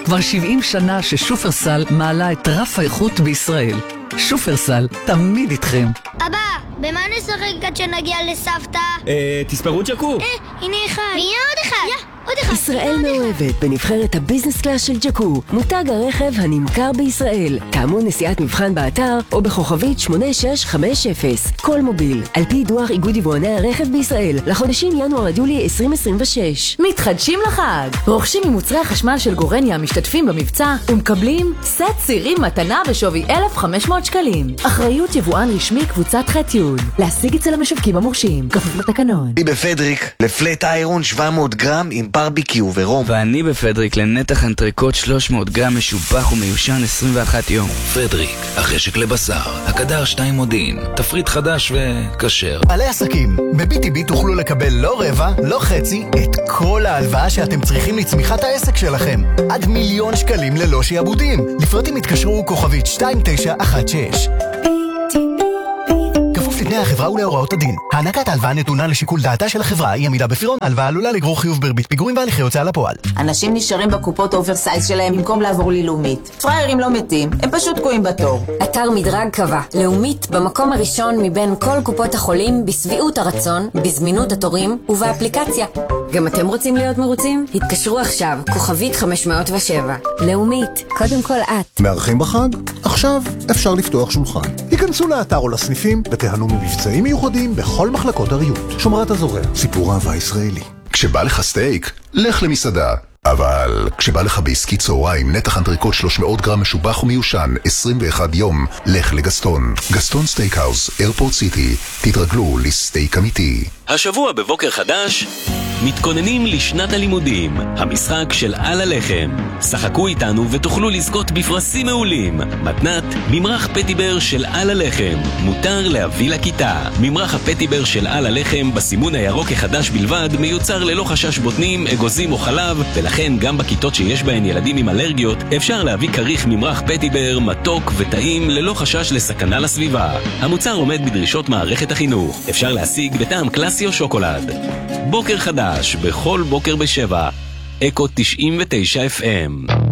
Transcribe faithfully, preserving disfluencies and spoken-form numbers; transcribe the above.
כבר שבעים שנה ששופרסל מעלה את רף האיכות בישראל. שופרסל, תמיד איתכם. אבא, במה נשחק עד שנגיע לסבתא? אה, תספרו ג'קו. אה, הנה אחד. הנה עוד אחד. יא, עוד אחד. ישראל מאוהבת בנבחרת הביזנס קלאס של ג'קו, מותג הרכב הנמכר בישראל. תאמו נסיעת מבחן באתר או בכוכבית שמונה שש חמש אפס. כל מוביל, על פי דוח איגוד יבואני הרכב בישראל, לחודשים ינואר עד יולי עשרים עשרים ושש. מתחדשים לחג. רוכשים ממוצרי החשמל של גורניה המשתתפים במבצע ומקבלים סט צירים מתנה בשווי אלף וחמש מאות שקלים. אחריות יבואן רשמי קבוצת ח'-י'. להשיג אצל המשווקים המורשים, כפוף לתקנון. אני בפדריק לפלט איירון שבע מאות גרם עם ברביקיו ורום. ואני בפדריק לנתח אנטריקוט שלוש מאות גרם משובח ומיושן עשרים ואחד יום. פדריק, החשק לבשר, הקדר שתיים מודיעין, תפריט חדש וכשר. בעלי עסקים, ב-בי טי בי תוכלו לקבל לא רבע, לא חצי, את כל ההלוואה שאתם צריכים לצמיחת העסק שלכם. עד מיליון שקלים ללא שיעבודים. לפרטים התקשרו כוכבית שתיים תשע אחת שש. כפוף לתנאי החברה ולהוראות הדין. הענקת ההלוואה נתונה לשיקול דעתה של החברה. אי עמידה בפירעון הלוואה עלולה לגרור חיוב בריבית פיגורים והליכי הוצאה לפועל. אנשים נשארים בקופות אוברסייז שלהם במקום לעבור ללאומית. פריירים לא מתים, הם פשוט תקועים בתור. אתר מדרג קבע, לאומית במקום הראשון מבין כל קופות החולים בסביעות הרצון, בזמינות התורים ובאפליקציה. גם אתם רוצים להיות מרוצים? התקשרו עכשיו, כוכבית חמש מאות ושבע. לאומית, קודם כל את. מארחים בחג? עכשיו אפשר לפתוח שולחן. היכנסו לאתר או לסניפים ותיהנו ממבצעים מיוחדים בכל מחלקות הריהוט. שומרת הזורע, סיפור אהבה ישראלי. כשבא לך סטייק, לך למסעדה. אבל כשבא לך בעסקי צהריים נתח אנטריקוט שלוש מאות גרם משובח ומיושן עשרים ואחד יום, לך לגסטון. גסטון סטייקהאוס, איירפורט סיטי. תתרגלו לסטייק אמיתי. השבוע בבוקר חדש מתכוננים לשנת הלימודים, המשחק של על הלחם. שחקו איתנו ותוכלו לזכות בפרסים מעולים. מתנת ממרח פטיבר של על הלחם, מותר להביא לכיתה. ממרח הפטיבר של על הלחם בסימון הירוק החדש בלבד, מיוצר ללא חשש בוטנים, אגוזים או חלב, ולכן גם בכיתות שיש בהן ילדים עם אלרגיות אפשר להביא כריך ממרח פטיבר מתוק וטעים ללא חשש לסכנה לסביבה. המוצר עומד בדרישות מערכת החינוך, אפשר להשיג בטעם קלאסי או שוקולד. בוקר חדש בכל בוקר בשבע, אקו תשעים ותשע אף אם.